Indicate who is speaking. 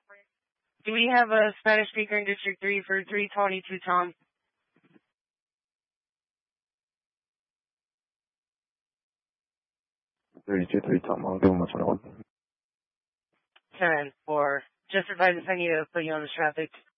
Speaker 1: Do we have a Spanish speaker in District 3 for 322, Tom?
Speaker 2: 323, Tom. I'll give him a 21.
Speaker 1: 10-4. Just advise if I need to put you on the traffic.